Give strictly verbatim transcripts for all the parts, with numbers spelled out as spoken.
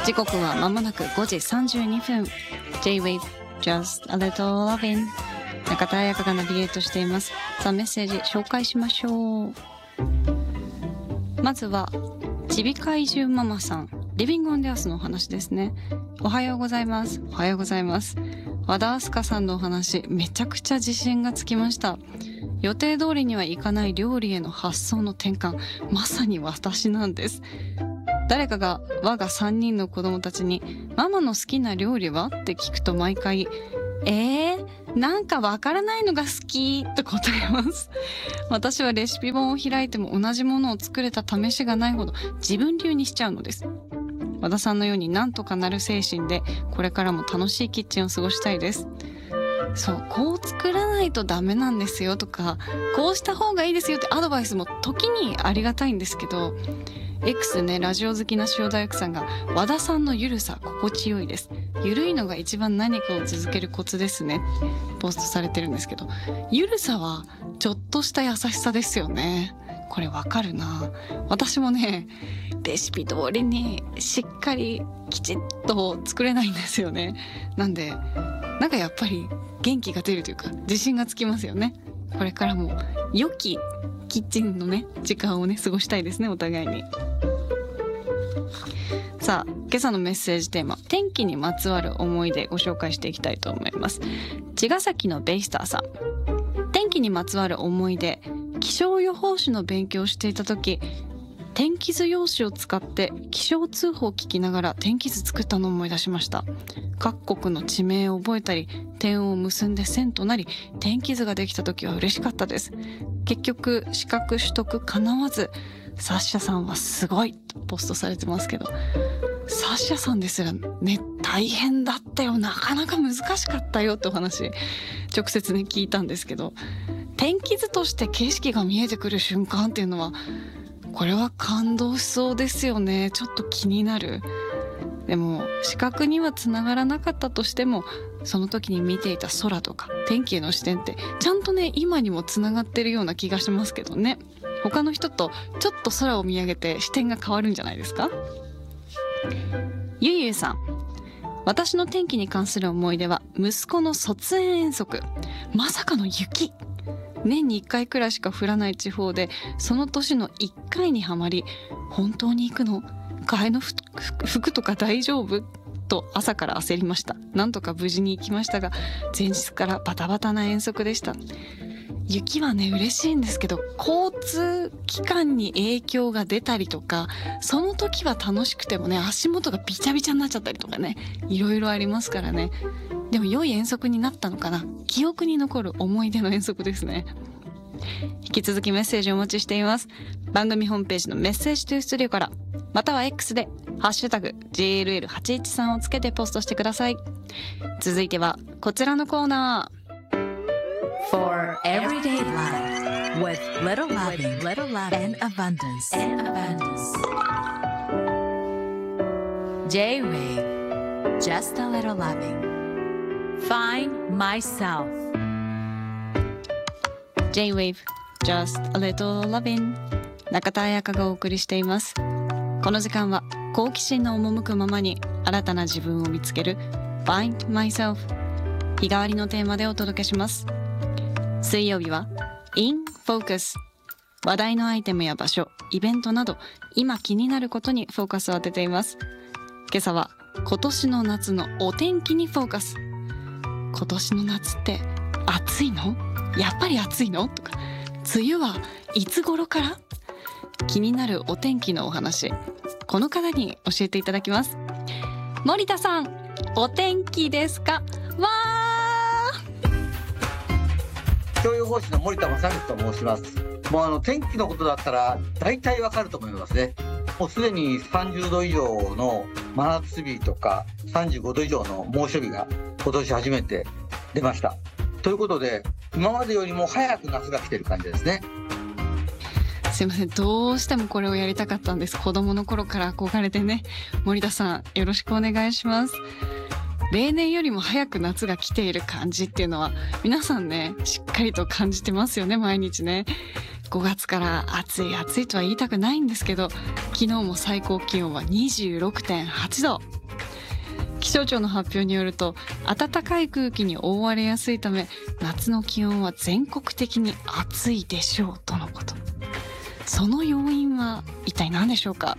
時刻は間もなくごじさんじゅうにふん。 J-Wave Just a Little Lovin'、 中田彩香がナビゲートしています。さあメッセージ紹介しましょう。まずはちび怪獣ママさん、リビングオンデアスのお話ですね。おはようございます。おはようございます。和田明日香さんのお話、めちゃくちゃ自信がつきました。予定通りにはいかない料理への発想の転換、まさに私なんです。誰かが我がさんにんの子供たちにママの好きな料理はって聞くと毎回えー、なんかわからないのが好きと答えます。私はレシピ本を開いても同じものを作れた試しがないほど自分流にしちゃうのです。和田さんのようになんとかなる精神でこれからも楽しいキッチンを過ごしたいです。そう、こう作らないとダメなんですよとか、こうした方がいいですよってアドバイスも時にありがたいんですけど、X でね、ラジオ好きな塩大工さんが和田さんのゆるさ心地よいです、ゆるいのが一番何かを続けるコツですね、ポストされてるんですけど、ゆるさはちょっとした優しさですよね。これわかるな。私もね、レシピ通りにしっかりきちっと作れないんですよね。なんでなんかやっぱり元気が出るというか自信がつきますよね。これからも良きキッチンのね時間をね過ごしたいですね、お互いに。さあ今朝のメッセージテーマ、天気にまつわる思い出ご紹介していきたいと思います。茅ヶ崎のベイスターさん、天気にまつわる思い出、気象予報士の勉強をしていた時、天気図用紙を使って気象通報を聞きながら天気図作ったのを思い出しました。各国の地名を覚えたり点を結んで線となり天気図ができた時は嬉しかったです。結局資格取得叶わず、サッシャさんはすごいとポストされてますけど、サッシャさんですらね大変だったよ、なかなか難しかったよってお話直接ね聞いたんですけど、天気図として景色が見えてくる瞬間っていうのはこれは感動しそうですよね。ちょっと気になる。でも視覚にはつながらなかったとしても、その時に見ていた空とか天気への視点ってちゃんとね今にもつながってるような気がしますけどね。他の人とちょっと空を見上げて視点が変わるんじゃないですか。ゆいゆいさん、私の天気に関する思い出は息子の卒園遠足。まさかの雪。年にいっかいくらいしか降らない地方でその年のいっかいにはまり、本当に行くの？替えの服とか大丈夫？と朝から焦りました。なんとか無事に行きましたが、前日からバタバタな遠足でした。雪はね嬉しいんですけど、交通機関に影響が出たりとか、その時は楽しくてもね足元がビチャビチャになっちゃったりとかね、いろいろありますからね。でも良い遠足になったのかな。記憶に残る思い出の遠足ですね。引き続きメッセージをお待ちしています。番組ホームページのメッセージトゥースタジオから、または X でハッシュタグ ジェイエルエルはちいちさん をつけてポストしてください。続いてはこちらのコーナー。 For everyday life with little loving, little loving and abundance. And abundance. J-Wave, just a little loving. Find myself. J-Wave, just a little loving. 中田彩香がお送りしています。この時間は好奇心の赴くままに新たな自分を見つける Find myself。 日替わりのテーマでお届けします。水曜日は In Focus、 話題のアイテムや場所、イベントなど今気になることにフォーカスを当てています。今朝は今年の夏のお天気にフォーカス。今年の夏って暑いの？やっぱり暑いの？とか、梅雨はいつ頃から？気になるお天気のお話、この方に教えていただきます。森田さん、お天気ですか？わー、 気象予報士の森田正光と申します。もうあの天気のことだったら大体わかると思いますね。もうすでにさんじゅうど以上の真夏日とかさんじゅうごど以上の猛暑日が今年初めて出ました。ということで今までよりも早く夏が来てる感じですね。 すいません、どうしてもこれをやりたかったんです。子供の頃から憧れてね。森田さん、よろしくお願いします。例年よりも早く夏が来ている感じっていうのは皆さんねしっかりと感じてますよね、毎日ね。 ごがつから暑い暑いとは言いたくないんですけど、昨日も最高気温は にじゅうろくてんはちど。気象庁の発表によると、暖かい空気に覆われやすいため、夏の気温は全国的に暑いでしょうとのこと。その要因は一体何でしょうか？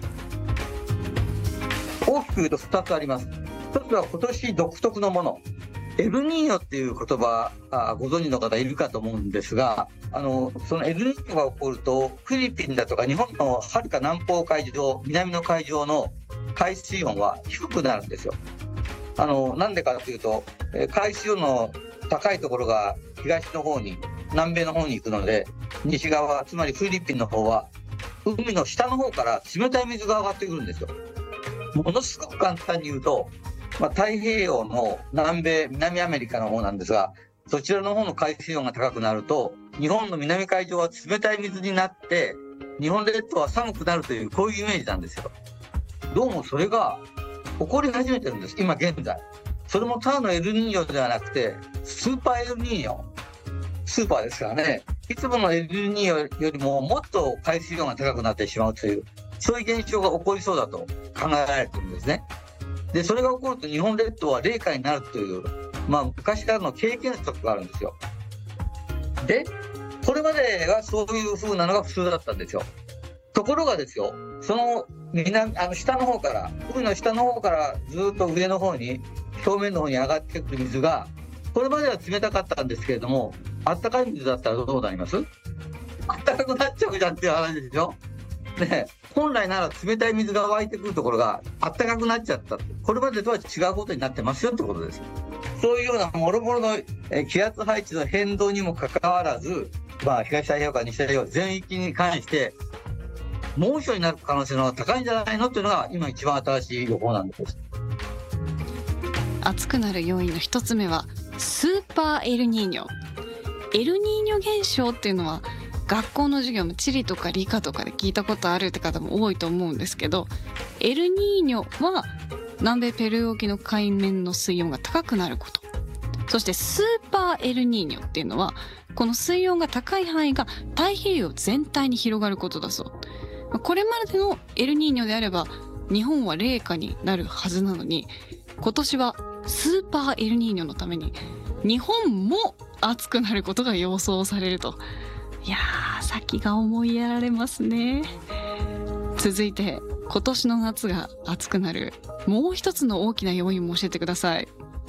大きく言うとふたつあります。ひとつは今年独特のもの、エルニーニョっていう言葉、あご存知の方いるかと思うんですが、あのそのエルニーニョが起こると、フィリピンだとか日本のはるか南方海上、南の海上の海水温は低くなるんですよ。あのなんでかというと、海水温の高いところが東の方に、南米の方に行くので、西側、つまりフィリピンの方は海の下の方から冷たい水が上がってくるんですよ。ものすごく簡単に言うと、まあ、太平洋の南米、南アメリカの方なんですが、そちらの方の海水温が高くなると、日本の南海上は冷たい水になって、日本列島は寒くなるという、こういうイメージなんですよ。どうもそれが起こり始めてるんです、今現在。それもただのエルニーニョではなくて、スーパーエルニーニョ。スーパーですからね、いつものエルニーニョよりももっと海水温が高くなってしまうという、そういう現象が起こりそうだと考えられているんですね。で、それが起こると日本列島は冷夏になるという、まあ、昔からの経験則があるんですよ。で、これまではそういう風なのが普通だったんですよ。ところがですよ、その南、あの下の方から、海の下の方からずっと上の方に、表面の方に上がってくる水が、これまでは冷たかったんですけれども、あったかい水だったらどうなります？あったかくなっちゃうじゃんっていう話ですよ。ね、本来なら冷たい水が湧いてくるところがあったかくなっちゃった。これまでとは違うことになってますよってことです。そういうようなもろもろの気圧配置の変動にもかかわらず、まあ、東太平洋から西太平洋全域に関して猛暑になる可能性の方が高いんじゃないのっていうのが今一番新しい予報なんです。 暑くなる要因の一つ目はスーパーエルニーニョ。エルニーニョ現象っていうのは学校の授業も地理とか理科とかで聞いたことあるって方も多いと思うんですけど、エルニーニョは南米ペルー沖の海面の水温が高くなること。そしてスーパーエルニーニョっていうのはこの水温が高い範囲が太平洋全体に広がることだそう。これまでのエルニーニョであれば日本は冷夏になるはずなのに、今年はスーパーエルニーニョのために日本も暑くなることが予想されると。いやー、先が思いやられますね。続いて今年の夏が暑くなるもう一つの大きな要因も教えてください。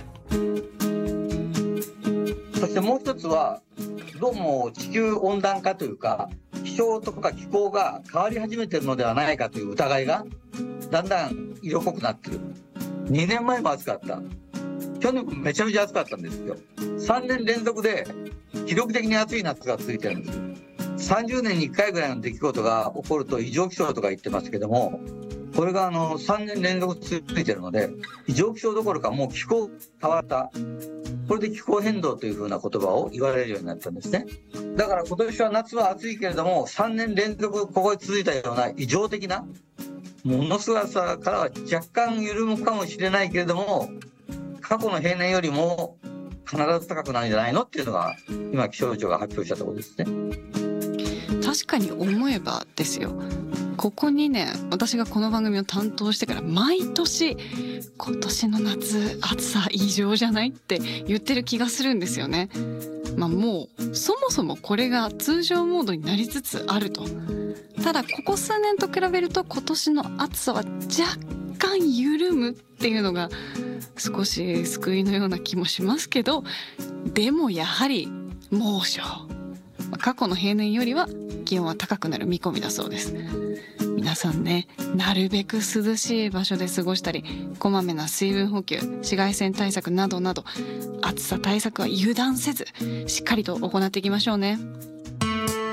そしてもう一つは、どうも地球温暖化というか気象とか気候が変わり始めているのではないかという疑いがだんだん色濃くなっている。にねんまえも暑かった。去年もめちゃめちゃ暑かったんですよ。さんねん連続で記録的に暑い夏が続いてるんです。さんじゅうねんにいっかいぐらいの出来事が起こると異常気象とか言ってますけども、これがあのさんねん連続続いてるので、異常気象どころかもう気候変わった。これで気候変動というふうな言葉を言われるようになったんですね。だから今年は夏は暑いけれども、さんねん連続ここに続いたような異常的なものすごさからは若干緩むかもしれないけれども、過去の平年よりも必ず高くなるんじゃないのっていうのが今気象庁が発表したところですね。 確かに思えばですよ、ここにねん私がこの番組を担当してから毎年今年の夏暑さ異常じゃないって言ってる気がするんですよね。まあもうそもそもこれが通常モードになりつつあると。ただここ数年と比べると今年の暑さは若干緩むっていうのが少し救いのような気もしますけど、でもやはり猛暑、過去の平年よりは気温は高くなる見込みだそうです。皆さんね、なるべく涼しい場所で過ごしたり、こまめな水分補給、紫外線対策などなど暑さ対策は油断せずしっかりと行っていきましょうね。